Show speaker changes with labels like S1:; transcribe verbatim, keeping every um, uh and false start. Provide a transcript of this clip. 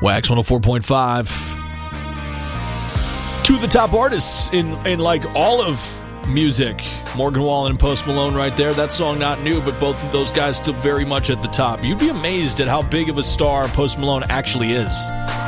S1: Wax one oh four point five. Two of the top artists in, in like all of music. Morgan Wallen and Post Malone right there. That song not new, but both of those guys still very much at the top. You'd be amazed at how big of a star Post Malone actually is.